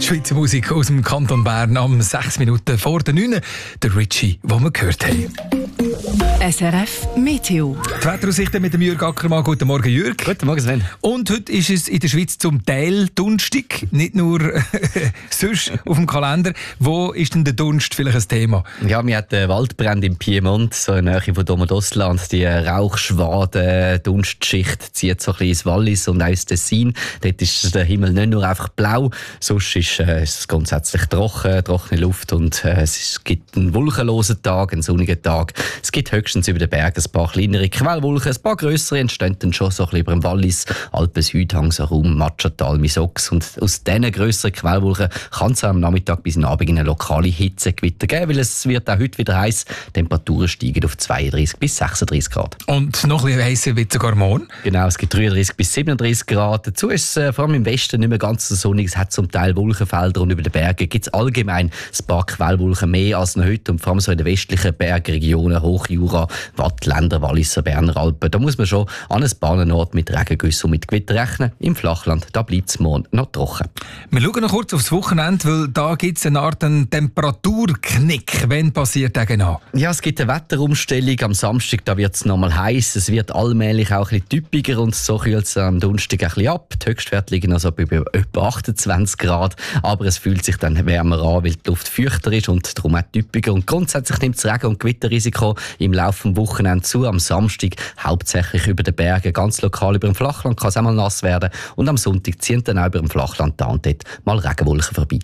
Schweizer Musik aus dem Kanton Bern am 6 Minuten vor der 9. Der Richie, den wir gehört haben. SRF Meteo. Die Wetteraussichten mit dem Jürg Ackermann. Guten Morgen, Jürg. Guten Morgen, Sven. Und heute ist es in der Schweiz zum Teil dunstig, nicht nur sonst auf dem Kalender. Wo ist denn der Dunst vielleicht ein Thema? Ja, wir hatten Waldbrände im Piemont, so in der Nähe von Domodosland. Die Rauchschwaden, Dunstschicht zieht so ein bisschen ins Wallis und auch ins Tessin. Dort ist der Himmel nicht nur einfach blau, sonst ist es grundsätzlich trocken, trockene Luft und es gibt einen wolkenlosen Tag, einen sonnigen Tag. Es gibt höchstens über den Bergen ein paar kleinere Quellwolken, ein paar grössere entstehen dann schon so ein bisschen über dem Wallis, Alpen-Südhang, so rum, Matschatal, Misox. Und aus diesen grösseren Quellwolken kann es am Nachmittag bis am Abend eine lokale Hitzegewitter geben, weil es wird auch heute wieder heiß. Temperaturen steigen auf 32 bis 36 Grad. Und noch ein bisschen heißer wird sogar morgen? Genau, es gibt 33 bis 37 Grad. Dazu ist es vor allem im Westen nicht mehr ganz so sonnig. Es hat zum Teil Wolkenfelder und über den Bergen gibt es allgemein ein paar Quellwolken mehr als noch heute. Und vor allem so in den westlichen Bergregionen, Hochjura, Wattländer, Walliser, Berner Alpen, da muss man schon an ein paar Orten mit Regengüssen und mit Gewitter rechnen. Im Flachland, da bleibt es morgen noch trocken. Wir schauen noch kurz aufs Wochenende, weil da gibt es eine Art Temperaturknick. Wann passiert der genau? Ja, es gibt eine Wetterumstellung. Am Samstag da wird es nochmal heiß. Es wird allmählich auch ein bisschen typischer und so kühlt es am Donnerstag ein bisschen ab. Die Höchstwerte liegen also bei etwa 28 Grad. Aber es fühlt sich dann wärmer an, weil die Luft feuchter ist und darum auch typischer. Und grundsätzlich nimmt das Regen- und Gewitterrisiko im Laufe des Wochenende zu. Am Samstag hauptsächlich über den Bergen, ganz lokal über dem Flachland kann es auch mal nass werden. Und am Sonntag ziehen dann auch über dem Flachland da und dort mal Regenwolken vorbei.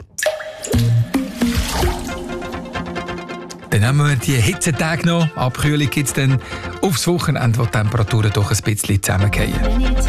Dann haben wir die Hitzetage noch. Abkühlung gibt es dann aufs Wochenende, wo die Temperaturen doch ein bisschen zusammengehen.